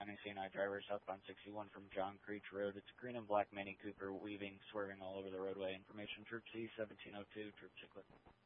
County CNI driver southbound 61 from John Creech Road. It's green and black Mini Cooper weaving, swerving all over the roadway. Information Troop C 1702, Troop Chiclet.